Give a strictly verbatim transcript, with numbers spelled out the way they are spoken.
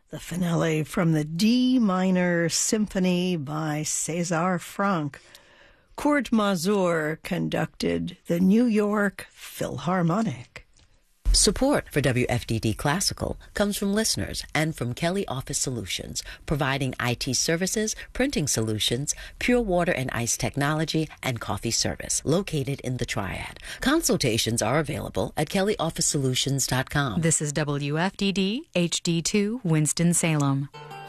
The finale from the D minor symphony by César Franck. Kurt Masur conducted the New York Philharmonic. Support for W F D D Classical comes from listeners and from Kelly Office Solutions, providing I T services, printing solutions, pure water and ice technology, and coffee service, located in the Triad. Consultations are available at kelly office solutions dot com. This is W F D D H D two Winston-Salem.